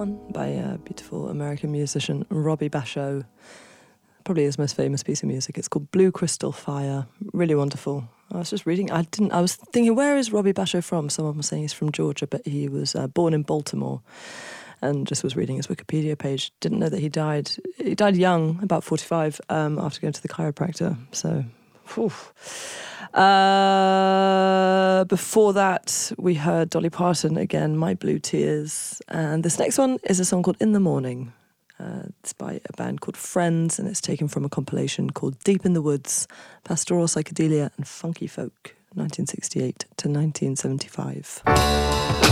one by a beautiful American musician, Robbie Basho. Probably his most famous piece of music. It's called Blue Crystal Fire. Really wonderful. I was just reading. I was thinking, where is Robbie Basho from? Someone was saying he's from Georgia, but he was born in Baltimore. And just was reading his Wikipedia page. Didn't know that he died. He died young, about 45, after going to the chiropractor. So, before that, we heard Dolly Parton again, My Blue Tears. And this next one is a song called In the Morning. It's by a band called Friends, and it's taken from a compilation called Deep in the Woods, Pastoral Psychedelia and Funky Folk, 1968 to 1975.